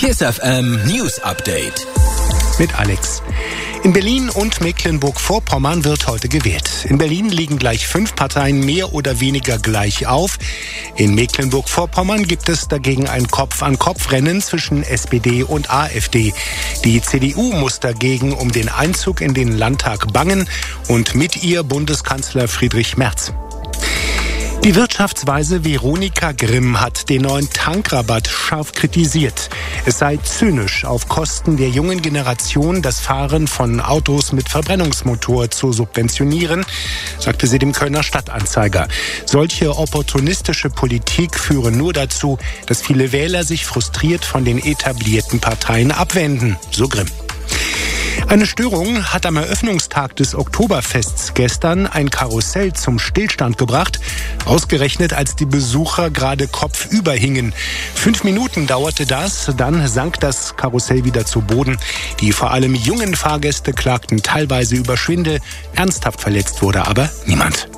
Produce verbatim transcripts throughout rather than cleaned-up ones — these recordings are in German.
KISS F M News Update. Mit Alex. In Berlin und Mecklenburg-Vorpommern wird heute gewählt. In Berlin liegen gleich fünf Parteien mehr oder weniger gleich auf. In Mecklenburg-Vorpommern gibt es dagegen ein Kopf-an-Kopf-Rennen zwischen S P D und AfD. Die C D U muss dagegen um den Einzug in den Landtag bangen und mit ihr Bundeskanzler Friedrich Merz. Die Wirtschaftsweise Veronika Grimm hat den neuen Tankrabatt scharf kritisiert. Es sei zynisch, auf Kosten der jungen Generation das Fahren von Autos mit Verbrennungsmotor zu subventionieren, sagte sie dem Kölner Stadtanzeiger. Solche opportunistische Politik führe nur dazu, dass viele Wähler sich frustriert von den etablierten Parteien abwenden, so Grimm. Eine Störung hat am Eröffnungstag des Oktoberfests gestern ein Karussell zum Stillstand gebracht, ausgerechnet als die Besucher gerade kopfüber hingen. Fünf Minuten dauerte das, dann sank das Karussell wieder zu Boden. Die vor allem jungen Fahrgäste klagten teilweise über Schwindel. Ernsthaft verletzt wurde aber niemand.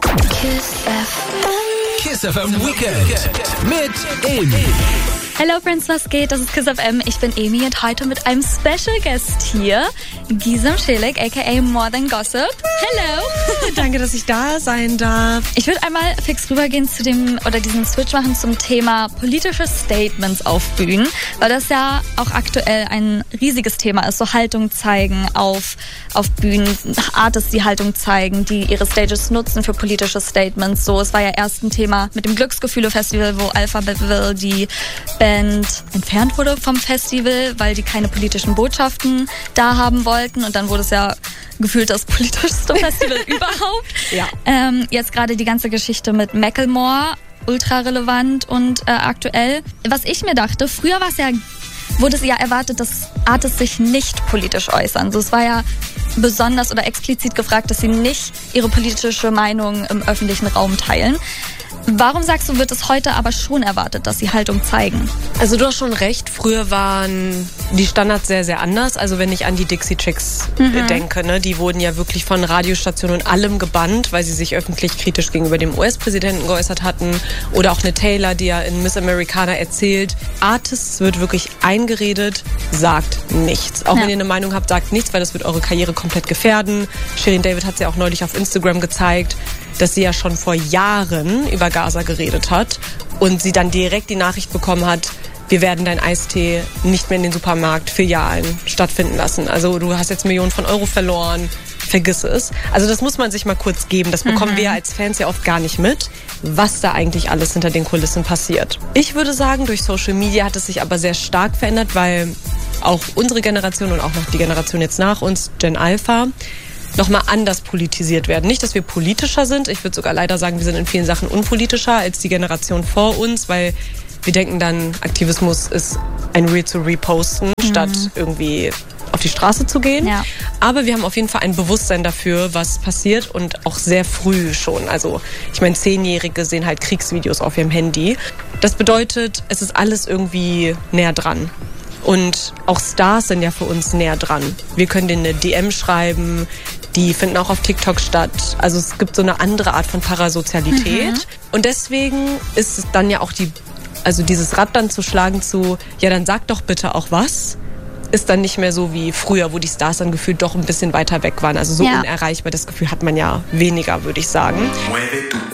KISS F M Weekend mit Amy. Hello Friends, was geht? Das ist KISS F M. Ich bin Amy und heute mit einem Special Guest hier, Gisem Schilek, aka More Than Gossip. Hello! Danke, dass ich da sein darf. Ich würde einmal fix rübergehen zu dem, oder diesen Switch machen zum Thema politische Statements auf Bühnen, weil das ja auch aktuell ein riesiges Thema ist, so Haltung zeigen auf, auf Bühnen, Artists, die Haltung zeigen, die ihre Stages nutzen für politische Statements. So, es war ja erst ein Thema mit dem Glücksgefühle-Festival, wo Alphabet die Band entfernt wurde vom Festival, weil die keine politischen Botschaften da haben wollten. Und dann wurde es ja gefühlt das politischste Festival überhaupt. Ja. Ähm, jetzt gerade die ganze Geschichte mit Macklemore, ultra relevant und äh, aktuell. Was ich mir dachte, früher war es ja, wurde es ja erwartet, dass Artists sich nicht politisch äußern. Also es war ja besonders oder explizit gefragt, dass sie nicht ihre politische Meinung im öffentlichen Raum teilen. Warum sagst du, wird es heute aber schon erwartet, dass sie Haltung zeigen? Also du hast schon recht, früher waren die Standards sehr, sehr anders. Also wenn ich an die Dixie Chicks mhm. denke, ne, die wurden ja wirklich von Radiostationen und allem gebannt, weil sie sich öffentlich kritisch gegenüber dem U S-Präsidenten geäußert hatten. Oder auch eine Taylor, die ja in Miss Americana erzählt, Artists wird wirklich eingeredet, sagt nichts. Auch ja. wenn ihr eine Meinung habt, sagt nichts, weil das wird eure Karriere komplett gefährden. Shirin David hat es ja auch neulich auf Instagram gezeigt, dass sie ja schon vor Jahren über Gaza geredet hat und sie dann direkt die Nachricht bekommen hat, wir werden dein Eistee nicht mehr in den Supermarktfilialen stattfinden lassen. Also du hast jetzt Millionen von Euro verloren, vergiss es. Also das muss man sich mal kurz geben. Das bekommen mhm. wir als Fans ja oft gar nicht mit, was da eigentlich alles hinter den Kulissen passiert. Ich würde sagen, durch Social Media hat es sich aber sehr stark verändert, weil auch unsere Generation und auch noch die Generation jetzt nach uns, Gen Alpha, nochmal anders politisiert werden. Nicht, dass wir politischer sind. Ich würde sogar leider sagen, wir sind in vielen Sachen unpolitischer als die Generation vor uns, weil wir denken dann, Aktivismus ist ein Reel zu reposten, mhm. statt irgendwie auf die Straße zu gehen. Ja. Aber wir haben auf jeden Fall ein Bewusstsein dafür, was passiert und auch sehr früh schon. Also ich meine, Zehnjährige sehen halt Kriegsvideos auf ihrem Handy. Das bedeutet, es ist alles irgendwie näher dran. Und auch Stars sind ja für uns näher dran. Wir können denen eine D M schreiben, die finden auch auf TikTok statt. Also es gibt so eine andere Art von Parasozialität. Mhm. Und deswegen ist es dann ja auch die, also dieses Rad dann zu schlagen zu, ja dann sag doch bitte auch was, ist dann nicht mehr so wie früher, wo die Stars dann gefühlt doch ein bisschen weiter weg waren. Also so ja. unerreichbar, das Gefühl hat man ja weniger, würde ich sagen.